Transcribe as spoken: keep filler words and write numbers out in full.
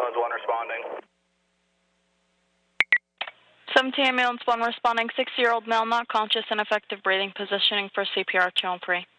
ambulance one responding. seventeen ambulance one responding, sixty-year-old male not conscious, ineffective breathing, positioning for C P R two and three.